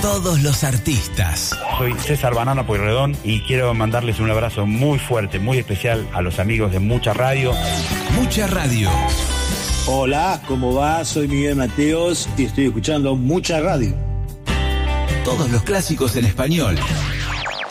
Todos los artistas. Soy César Banana Pueyrredón y quiero mandarles un abrazo muy fuerte, muy especial a los amigos de Mucha Radio. Mucha Radio. Hola, ¿cómo va? Soy Miguel Mateos y estoy escuchando Mucha Radio. Todos los clásicos en español.